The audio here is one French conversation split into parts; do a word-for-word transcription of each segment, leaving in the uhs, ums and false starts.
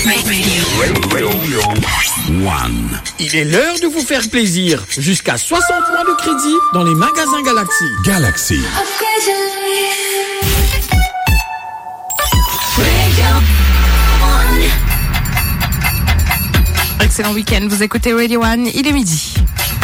Radio One. Il est l'heure de vous faire plaisir. Jusqu'à soixante mois de crédit dans les magasins Galaxy. Galaxy. Excellent week-end, vous écoutez Radio One, il est midi.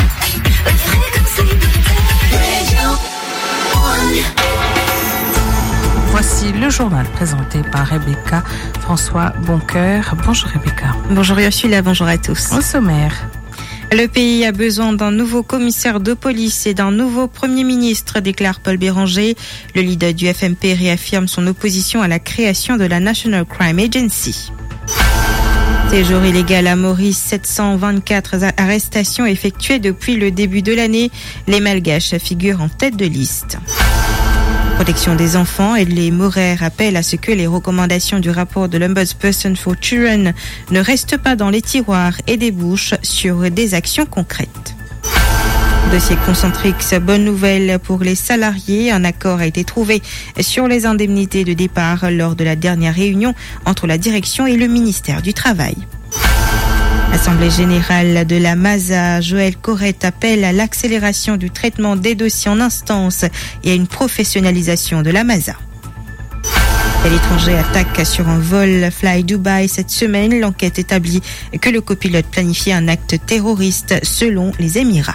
Voici le journal présenté par Rebecca François Boncoeur. Bonjour Rebecca. Bonjour Ursula, bonjour à tous. Au sommaire. Le pays a besoin d'un nouveau commissaire de police et d'un nouveau Premier ministre, déclare Paul Béranger. Le leader du F M P réaffirme son opposition à la création de la National Crime Agency. Séjour illégal à Maurice, sept cent vingt-quatre arrestations effectuées depuis le début de l'année. Les Malgaches figurent en tête de liste. Protection des enfants, et les Moret rappellent à ce que les recommandations du rapport de l'Ombudsperson for Children ne restent pas dans les tiroirs et débouchent sur des actions concrètes. Dossier Concentrix, bonne nouvelle pour les salariés. Un accord a été trouvé sur les indemnités de départ lors de la dernière réunion entre la direction et le ministère du Travail. Assemblée générale de la MASA, Joël Corrette appelle à l'accélération du traitement des dossiers en instance et à une professionnalisation de la MASA. L'étranger attaque sur un vol Fly Dubai cette semaine. L'enquête établit que le copilote planifiait un acte terroriste selon les Émirats.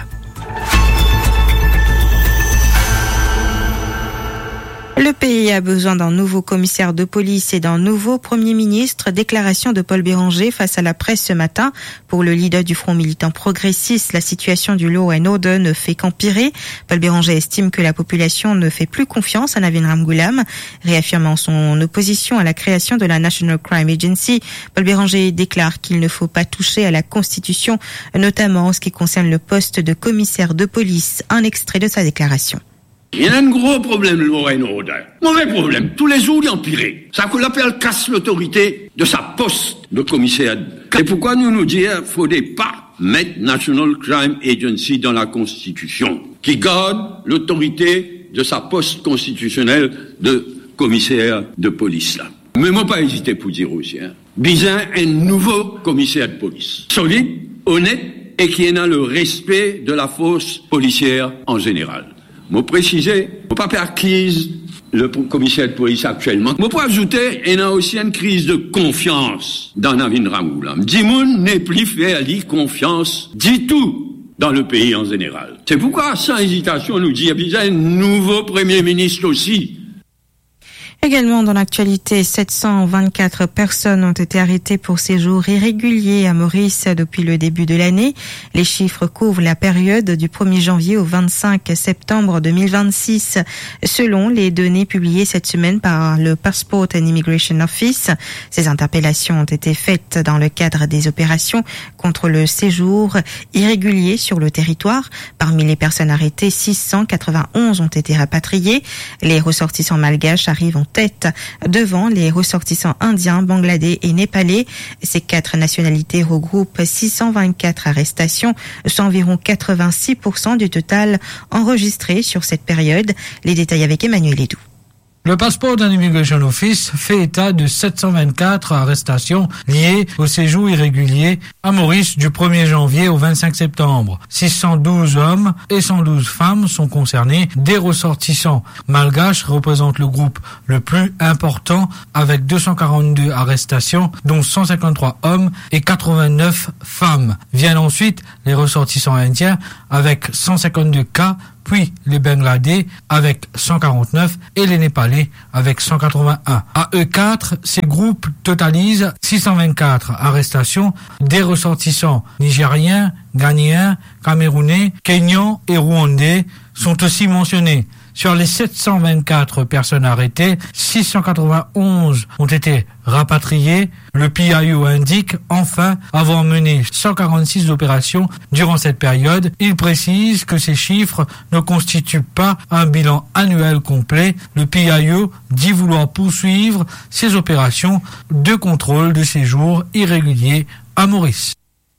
Le pays a besoin d'un nouveau commissaire de police et d'un nouveau Premier ministre. Déclaration de Paul Béranger face à la presse ce matin. Pour le leader du Front militant progressiste, la situation du law and order ne fait qu'empirer. Paul Béranger estime que la population ne fait plus confiance à Navin Ramgoolam. Réaffirmant son opposition à la création de la National Crime Agency, Paul Béranger déclare qu'il ne faut pas toucher à la Constitution, notamment en ce qui concerne le poste de commissaire de police. Un extrait de sa déclaration. Il y a un gros problème, le law and order. Mauvais problème. Tous les jours, il empiré. Ça qu'on l'appelle casse l'autorité de sa poste de commissaire. Et pourquoi nous nous dire qu'il ne faudrait pas mettre National Crime Agency dans la Constitution, qui garde l'autorité de sa poste constitutionnelle de commissaire de police, là. Mais moi, pas hésiter pour dire aussi, hein. Bizin, un nouveau commissaire de police. Solide, honnête, et qui est dans le respect de la force policière en général. Je préciser, je ne pas faire crise le commissaire de police actuellement. Je peux ajouter, il y a aussi une crise de confiance dans Navin Ramgoolam. Dimoun n'est plus fait à lui confiance du tout dans le pays en général. C'est pourquoi, sans hésitation, on nous dit qu'il y a un nouveau Premier ministre aussi. Également dans l'actualité, sept cent vingt-quatre personnes ont été arrêtées pour séjour irrégulier à Maurice depuis le début de l'année. Les chiffres couvrent la période du premier janvier au vingt-cinq septembre deux mille vingt-six, selon les données publiées cette semaine par le Passport and Immigration Office. Ces interpellations ont été faites dans le cadre des opérations contre le séjour irrégulier sur le territoire. Parmi les personnes arrêtées, six cent quatre-vingt-onze ont été rapatriées. Les ressortissants malgaches arrivent en tête devant les ressortissants indiens, bangladais et népalais. Ces quatre nationalités regroupent six cent vingt-quatre arrestations, soit environ quatre-vingt-six pour cent du total enregistré sur cette période. Les détails avec Emmanuel Edou. Le Passport and Immigration Office fait état de sept cent vingt-quatre arrestations liées au séjour irrégulier à Maurice du premier janvier au vingt-cinq septembre. six cent douze hommes et cent douze femmes sont concernés. Des ressortissants malgaches représentent le groupe le plus important avec deux cent quarante-deux arrestations, dont cent cinquante-trois hommes et quatre-vingt-neuf femmes. Viennent ensuite les ressortissants indiens avec cent cinquante-deux cas, puis les Bangladais avec cent quarante-neuf et les Népalais avec cent quatre-vingt-un. À eux quatre, ces groupes totalisent six cent vingt-quatre arrestations. Des ressortissants nigériens, ghanéens, camerounais, kenyans et rwandais sont aussi mentionnés. Sur les sept cent vingt-quatre personnes arrêtées, six cent quatre-vingt-onze ont été rapatriées. Le P I O indique enfin avoir mené cent quarante-six opérations durant cette période. Il précise que ces chiffres ne constituent pas un bilan annuel complet. Le P I O dit vouloir poursuivre ces opérations de contrôle de séjour irrégulier à Maurice.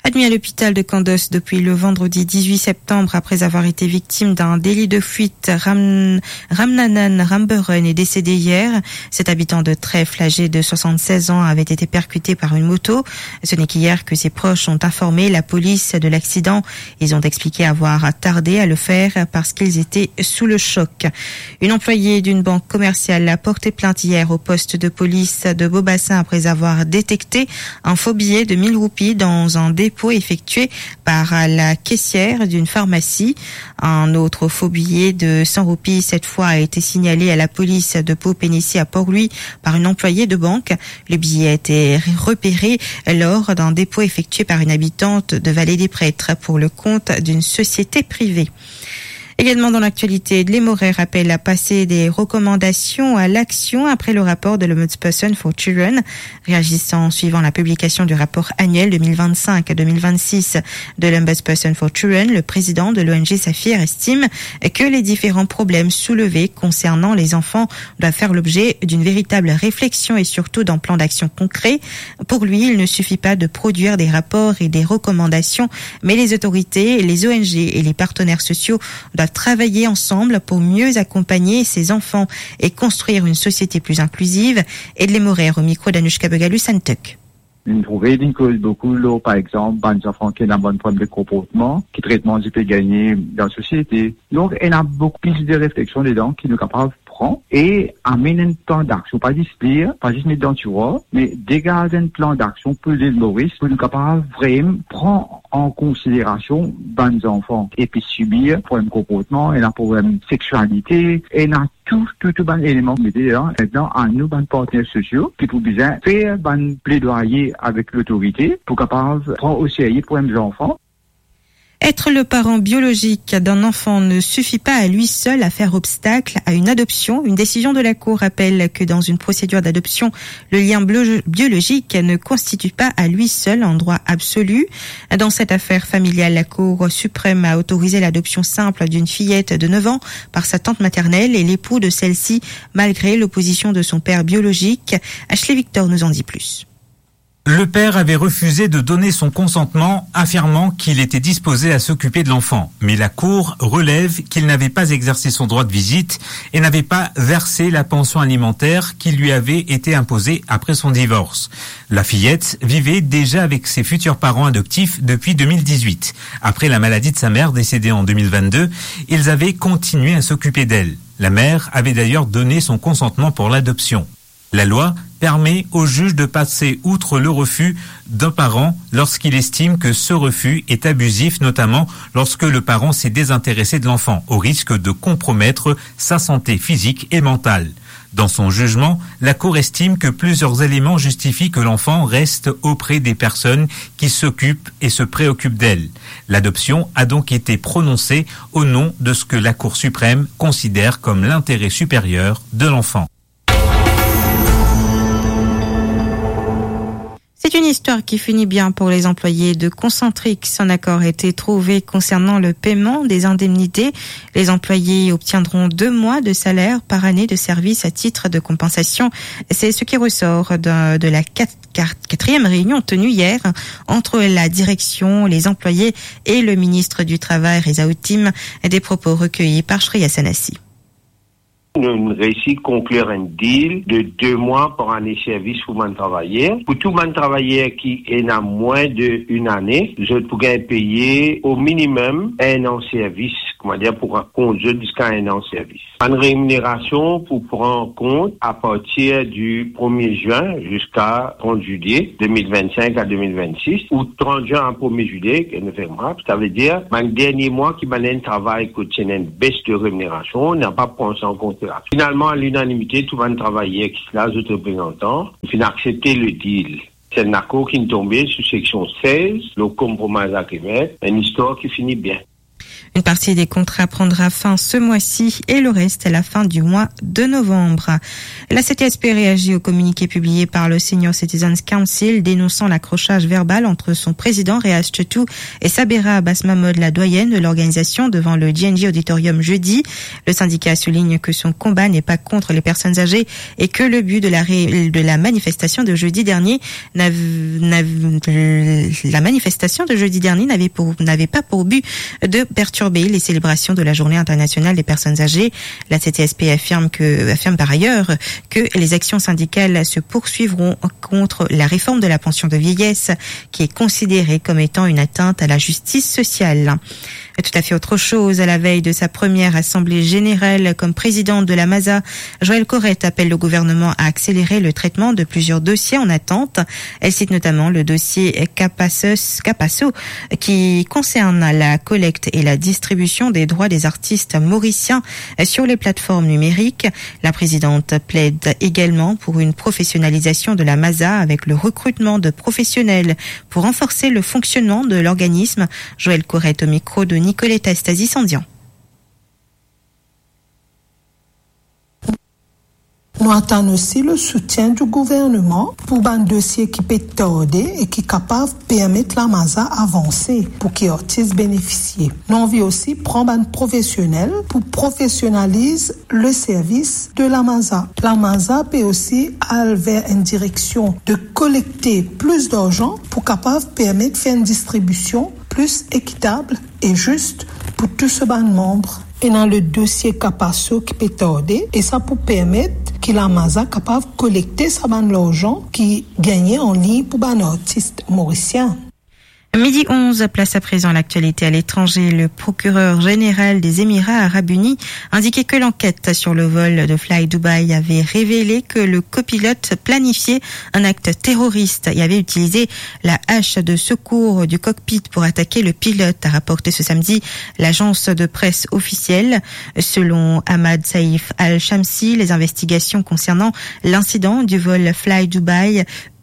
Admis à l'hôpital de Kandos depuis le vendredi dix-huit septembre après avoir été victime d'un délit de fuite, Ram... Ramnanan Ramburen est décédé hier. Cet habitant de Trèfle, âgé de soixante-seize ans, avait été percuté par une moto. Ce n'est qu'hier que ses proches ont informé la police de l'accident. Ils ont expliqué avoir tardé à le faire parce qu'ils étaient sous le choc. Une employée d'une banque commerciale a porté plainte hier au poste de police de Beaubassin après avoir détecté un faux billet de mille roupies dans un dépôt effectué par la caissière d'une pharmacie. Un autre faux billet de cent roupies, cette fois, a été signalé à la police de Pau-Pénissy à Port-Louis par une employée de banque. Le billet a été repéré lors d'un dépôt effectué par une habitante de Vallée des Prêtres pour le compte d'une société privée. Également dans l'actualité, les Morais rappellent à passer des recommandations à l'action après le rapport de l'Ombudsperson for Children. Réagissant suivant la publication du rapport annuel deux mille vingt-cinq à deux mille vingt-six de l'Ombudsperson for Children, le président de l'O N G Saphir estime que les différents problèmes soulevés concernant les enfants doivent faire l'objet d'une véritable réflexion et surtout d'un plan d'action concret. Pour lui, il ne suffit pas de produire des rapports et des recommandations, mais les autorités, les O N G et les partenaires sociaux doivent travailler ensemble pour mieux accompagner ces enfants et construire une société plus inclusive. Et de les Morer au micro d'Anushka Begalu-Santuk. Une trouvée d'une cause beaucoup, là, par exemple, des enfants qui ont un bon problème de comportement, qui traitement du peut gagner dans la société. Donc, il y a beaucoup plus de réflexion dedans qui nous capables prendre et amener un plan d'action. Pas juste dire, pas juste mettre dans tu vois, mais dégager un plan d'action pour les Maurice, pour nous capables vraiment prendre en considération les enfants et puis subir problème de comportement et la problème de sexualité et la tout, tout, tout bon élément mais d'ailleurs, maintenant, à nous, bon partenaires sociaux, qui pour bien faire bon plaidoyer avec l'autorité pour capable prendre au sérieux le problème des enfants. Être le parent biologique d'un enfant ne suffit pas à lui seul à faire obstacle à une adoption. Une décision de la Cour rappelle que dans une procédure d'adoption, le lien biologique ne constitue pas à lui seul un droit absolu. Dans cette affaire familiale, la Cour suprême a autorisé l'adoption simple d'une fillette de neuf ans par sa tante maternelle et l'époux de celle-ci, malgré l'opposition de son père biologique. Ashley Victor nous en dit plus. Le père avait refusé de donner son consentement, affirmant qu'il était disposé à s'occuper de l'enfant. Mais la Cour relève qu'il n'avait pas exercé son droit de visite et n'avait pas versé la pension alimentaire qui lui avait été imposée après son divorce. La fillette vivait déjà avec ses futurs parents adoptifs depuis deux mille dix-huit. Après la maladie de sa mère décédée en deux mille vingt-deux, ils avaient continué à s'occuper d'elle. La mère avait d'ailleurs donné son consentement pour l'adoption. La loi permet au juge de passer outre le refus d'un parent lorsqu'il estime que ce refus est abusif, notamment lorsque le parent s'est désintéressé de l'enfant, au risque de compromettre sa santé physique et mentale. Dans son jugement, la Cour estime que plusieurs éléments justifient que l'enfant reste auprès des personnes qui s'occupent et se préoccupent d'elle. L'adoption a donc été prononcée au nom de ce que la Cour suprême considère comme l'intérêt supérieur de l'enfant. C'est une histoire qui finit bien pour les employés de Concentrix. Un accord a été trouvé concernant le paiement des indemnités. Les employés obtiendront deux mois de salaire par année de service à titre de compensation. C'est ce qui ressort de, de la quatrième réunion tenue hier entre la direction, les employés et le ministre du Travail, Reza Outim. Des propos recueillis par Shreya Sanassi. Nous avons réussi à conclure un deal de deux mois pour année de service pour les travailleurs. Pour tout les travailleurs qui est à moins d'une année, je pourrais payer au minimum un an de service, comment dire, pour conduire jusqu'à un an de service. Une rémunération pour prendre en compte à partir du premier juin jusqu'à trente juillet deux mille vingt-cinq à deux mille vingt-six, ou trente juin à premier juillet, ça veut dire, le dernier mois qui m'a un travail qui tient une baisse de rémunération, n'a pas pris en compte. Finalement, à l'unanimité, tout le monde travaillait avec là, les représentants, ils ont accepté le deal. C'est un accord qui est tombé sur section seize, le compromis agreement, une histoire qui finit bien. Une partie des contrats prendra fin ce mois-ci et le reste à la fin du mois de novembre. La C T S P réagit au communiqué publié par le Senior Citizens Council dénonçant l'accrochage verbal entre son président Réaz Chetou et Sabera Abbas Mahmoud, la doyenne de l'organisation, devant le G N J Auditorium jeudi. Le syndicat souligne que son combat n'est pas contre les personnes âgées et que le but de la, ré... de la manifestation de jeudi dernier n'a... N'a... la manifestation de jeudi dernier n'avait, pour... n'avait pas pour but de perturber les célébrations de la Journée internationale des personnes âgées. La C T S P affirme que, affirme par ailleurs que les actions syndicales se poursuivront contre la réforme de la pension de vieillesse, qui est considérée comme étant une atteinte à la justice sociale. Tout à fait autre chose, à la veille de sa première assemblée générale comme présidente de la MASA, Joëlle Corrette appelle le gouvernement à accélérer le traitement de plusieurs dossiers en attente. Elle cite notamment le dossier Capassos, Capasso, qui concerne la collecte et la distribution des droits des artistes mauriciens sur les plateformes numériques. La présidente plaide également pour une professionnalisation de la MASA avec le recrutement de professionnels pour renforcer le fonctionnement de l'organisme. Joëlle Corrette au micro de Nicoletta Stasi-Sandian. Nous attendons aussi le soutien du gouvernement pour un dossier qui peut tarder et qui est capable de permettre la MASA avancer pour que les artistes bénéficient. Nous envie aussi prendre un professionnel pour professionnaliser le service de la MASA. La MASA peut aussi aller vers une direction de collecter plus d'argent pour capable de permettre de faire une distribution plus équitable et juste pour tous ces membres. Et dans le dossier Capasso qui peut tarder, et ça pour permettre que la MASA capable de collecter sa bande l'argent qui gagnait en ligne pour un artiste mauricien. Midi onze, place à présent l'actualité à l'étranger. Le procureur général des Émirats Arabes Unis indiquait que l'enquête sur le vol de Fly Dubai avait révélé que le copilote planifiait un acte terroriste et avait utilisé la hache de secours du cockpit pour attaquer le pilote, a rapporté ce samedi l'agence de presse officielle. Selon Ahmad Saïf Al-Shamsi, les investigations concernant l'incident du vol Fly Dubai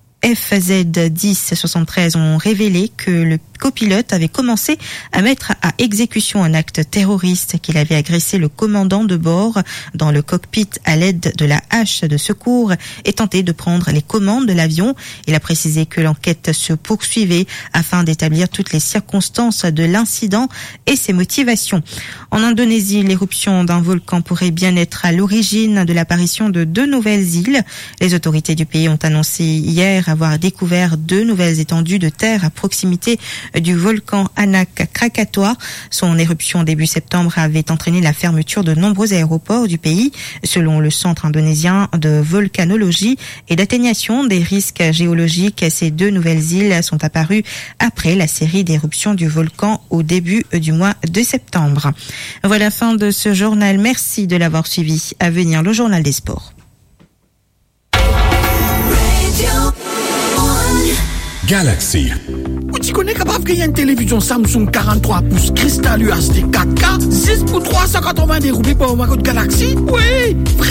F Z dix soixante-treize ont révélé que le copilote avait commencé à mettre à exécution un acte terroriste, qu'il avait agressé le commandant de bord dans le cockpit à l'aide de la hache de secours et tenté de prendre les commandes de l'avion. Il a précisé que l'enquête se poursuivait afin d'établir toutes les circonstances de l'incident et ses motivations. En Indonésie, l'éruption d'un volcan pourrait bien être à l'origine de l'apparition de deux nouvelles îles. Les autorités du pays ont annoncé hier avoir découvert deux nouvelles étendues de terre à proximité du volcan Anak Krakatoa. Son éruption début septembre avait entraîné la fermeture de nombreux aéroports du pays. Selon le Centre indonésien de volcanologie et d'atténuation des risques géologiques, ces deux nouvelles îles sont apparues après la série d'éruptions du volcan au début du mois de septembre. Voilà la fin de ce journal. Merci de l'avoir suivi. À venir, le journal des sports. Galaxy. Tu connais capable qu'il y a une télévision Samsung quarante-trois pouces Crystal U H D quatre K, six pour trois cent quatre-vingts roupies pour ma code Galaxy? Oui,